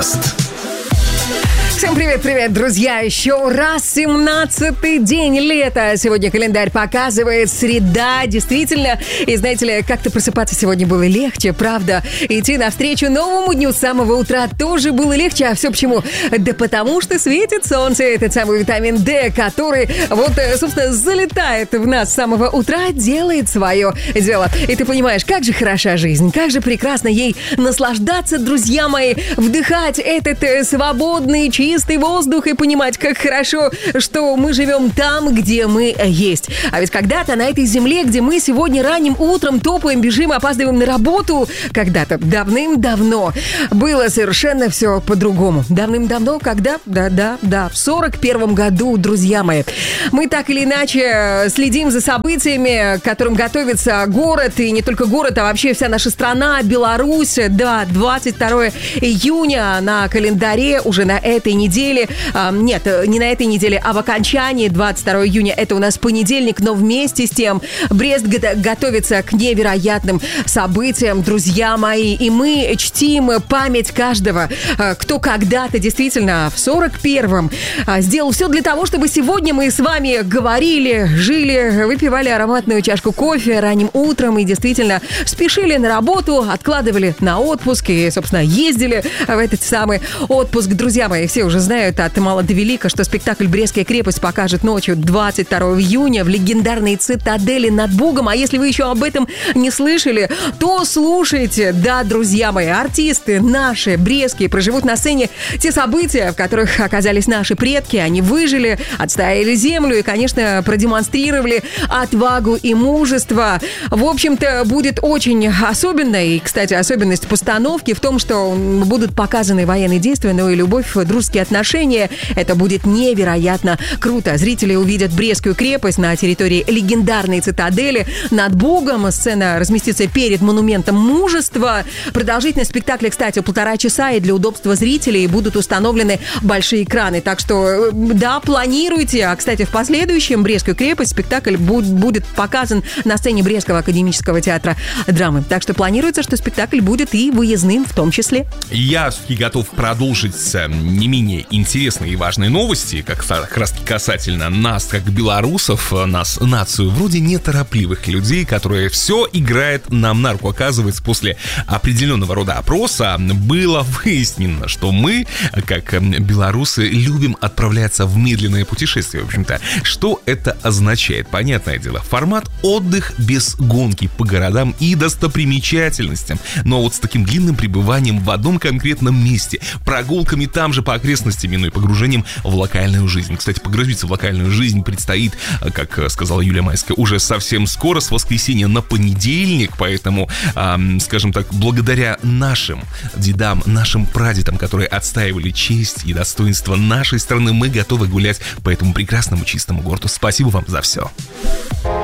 подкаст. Всем привет, друзья! Еще раз 17-й день лета. Сегодня календарь показывает среда, действительно. И знаете ли, как-то просыпаться сегодня было легче, правда? Идти навстречу новому дню с самого утра тоже было легче. А все почему? Да потому что светит солнце, этот самый витамин D, который собственно, залетает в нас с самого утра, делает свое дело. И ты понимаешь, как же хороша жизнь, как же прекрасно ей наслаждаться, друзья мои, вдыхать этот свободный, чистый воздух и понимать, как хорошо, что мы живем там, где мы есть. А ведь когда-то на этой земле, где мы сегодня ранним утром топаем, бежим, опаздываем на работу, когда-то давным-давно было совершенно все по-другому. Давным-давно, когда? Да, в 41-м году, друзья мои. Мы так или иначе следим за событиями, к которым готовится город, и не только город, а вообще вся наша страна, Беларусь. Да, 22 июня на календаре уже на этой неделе. Нет, не на этой неделе, а в окончании 22 июня. Это у нас понедельник, но вместе с тем Брест готовится к невероятным событиям, друзья мои. И мы чтим память каждого, кто когда-то действительно в 41-м сделал все для того, чтобы сегодня мы с вами говорили, жили, выпивали ароматную чашку кофе ранним утром и действительно спешили на работу, откладывали на отпуск и, собственно, ездили в этот самый отпуск. Друзья мои, все уже знают от мала до велика, что спектакль «Брестская крепость» покажет ночью 22 июня в легендарной цитадели над Бугом. А если вы еще об этом не слышали, то слушайте. Да, друзья мои, артисты наши, брестские, проживут на сцене те события, в которых оказались наши предки. Они выжили, отстояли землю и, конечно, продемонстрировали отвагу и мужество. В общем-то, будет очень особенно. И, кстати, особенность постановки в том, что будут показаны военные действия, но и любовь, дружеские отношения. Это будет невероятно круто. Зрители увидят Брестскую крепость на территории легендарной цитадели над Бугом. Сцена разместится перед монументом мужества. Продолжительность спектакля, кстати, 1,5 часа, и для удобства зрителей будут установлены большие экраны. Так что, да, планируйте. А, кстати, в последующем Брестскую крепость спектакль будет показан на сцене Брестского академического театра драмы. Так что планируется, что спектакль будет и выездным в том числе. Я готов продолжить не менее интересные и важные новости, как раз касательно нас, как белорусов, нас, нацию, вроде неторопливых людей, которые все играет нам на руку. Оказывается, после определенного рода опроса было выяснено, что мы, как белорусы, любим отправляться в медленное путешествие. В общем-то, что это означает? Понятное дело, формат отдых без гонки по городам и достопримечательностям, но вот с таким длинным пребыванием в одном конкретном месте, прогулками там же по окрестностям, ну и погружением в локальную жизнь. Кстати, погрузиться в локальную жизнь предстоит, как сказала Юлия Майская, уже совсем скоро, с воскресенья на понедельник, поэтому, скажем так, благодаря нашим дедам, нашим прадедам, которые отстаивали честь и достоинство нашей страны, мы готовы гулять по этому прекрасному чистому городу. Спасибо вам за все.